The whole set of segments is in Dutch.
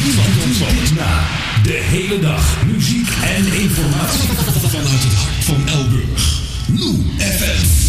Niemand na. De hele dag muziek en informatie vanuit het hart van Elburg. Lou FM.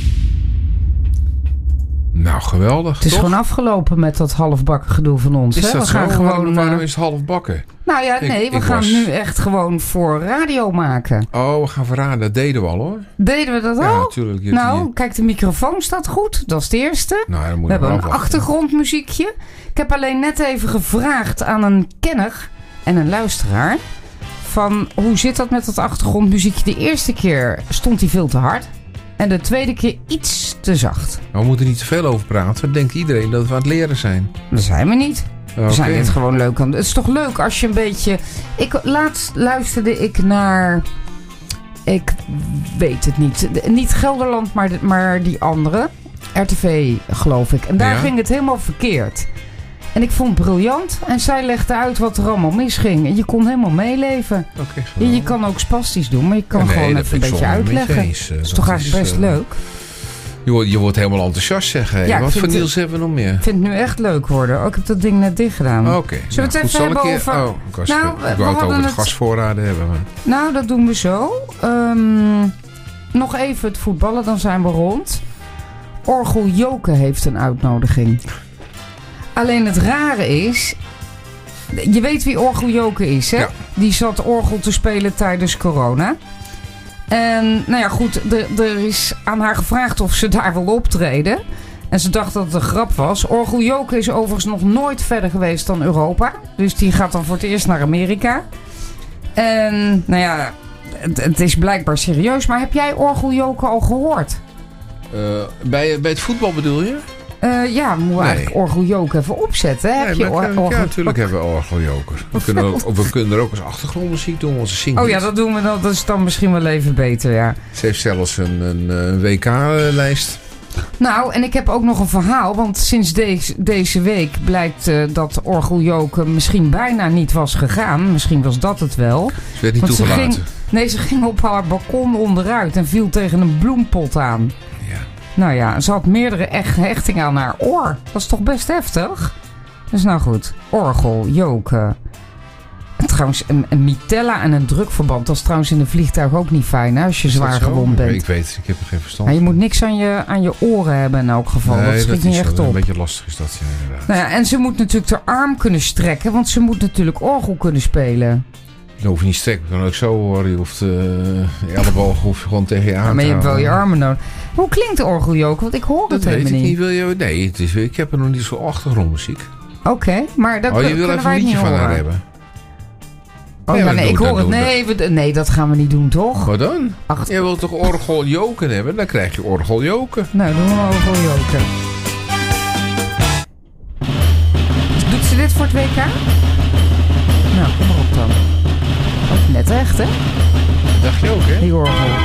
Nou, geweldig. Het is toch? gewoon afgelopen met dat halfbakken gedoe van ons. Is hè? dat We zo? gaan gewoon. Waarom is het halfbakken? Nou ja, nee, we gaan nu echt gewoon voor radio maken. Oh, we gaan verraden. Dat deden we al, hoor. Deden we dat al? Ja, natuurlijk. Nou, kijk, de microfoon staat goed. Dat is het eerste. Nou, dan moet we hebben een afwachten. achtergrondmuziekje. Ik heb alleen net even gevraagd aan een kenner en een luisteraar van hoe zit dat met dat achtergrondmuziekje. De eerste keer stond hij veel te hard. En de tweede keer iets te zacht. Maar we moeten niet te veel over praten. Dan denkt iedereen dat we aan het leren zijn. Dat zijn we niet. We Oké. zijn dit gewoon leuk aan. Het is toch leuk als je een beetje. Laatst luisterde ik naar. Ik weet het niet. Niet Gelderland, maar die andere. RTV, geloof ik. En daar ging het helemaal verkeerd. En ik vond het briljant. En zij legde uit wat er allemaal misging. En je kon helemaal meeleven. Okay, je kan ook spastisch doen, maar je kan gewoon even een beetje uitleggen. Dat is toch eigenlijk best leuk? Je wordt helemaal enthousiast, zeg. Hey. Ja, wat voor nieuws hebben we nog meer? Ik vind het nu echt leuk worden. Ik heb dat ding net dicht gedaan. Oké. Zullen we het even hebben over... ik wou het over de gasvoorraden hebben. Maar... Nou, dat doen we zo. Nog even het voetballen, dan zijn we rond. Orgel Joke heeft een uitnodiging. Alleen het rare is... Je weet wie Orgel Joke is, hè? Ja. Die zat orgel te spelen tijdens corona. En nou ja, goed, er is aan haar gevraagd of ze daar wil optreden. En ze dacht dat het een grap was. Orgel Joke is overigens nog nooit verder geweest dan Europa. Dus die gaat dan voor het eerst naar Amerika. En nou ja, het is blijkbaar serieus. Maar heb jij Orgel Joke al gehoord? Bij het voetbal bedoel je? Ja, moeten we eigenlijk Orgel Joke even opzetten. Hè? Ja, natuurlijk hebben we Orgel Joker. We kunnen er ook als achtergrondmuziek doen, onze singles. Oh ja, dat doen we dan. Dat is dan misschien wel even beter, ja. Ze heeft zelfs een WK-lijst. Nou, en ik heb ook nog een verhaal. Want sinds deze week blijkt dat Orgel Joke misschien bijna niet was gegaan. Misschien was dat het wel. Ze werd niet toegelaten. Ze ging op haar balkon onderuit en viel tegen een bloempot aan. Nou ja, ze had meerdere hechtingen aan haar oor. Dat is toch best heftig? Dus nou goed, Orgel, Joke. En trouwens, een mitella en een drukverband. Dat is trouwens in een vliegtuig ook niet fijn, hè, als je zwaar gewond bent. Ik weet, ik heb er geen verstand. Nou, je moet niks aan je oren hebben in elk geval. Nee, dat schiet niet echt op. Een beetje lastig is dat, ja, inderdaad. Nou ja, en ze moet natuurlijk haar arm kunnen strekken. Want ze moet natuurlijk orgel kunnen spelen. Dan hoef je niet strekken. Dan kan ook zo horen. Je hoeft je elleboog hoef je gewoon tegen je aan te houden. Maar je hebt wel je armen nodig. Hoe klinkt de orgeljoke? Want ik hoor het helemaal niet. Nee, ik heb er nog niet zo achtergrondmuziek. Oké, maar dat je wil even een liedje van haar hebben. Oh ja, nee, ik hoor het. Nee, dat gaan we niet doen, toch? Wat dan? Je wilt toch orgeljoken hebben? Dan krijg je orgeljoken. Nou, doen we orgeljoken. Doet ze dit voor het WK? Nou, kom maar op dan. Ook net echt, hè? Dat dacht je ook, hè? Die orgel.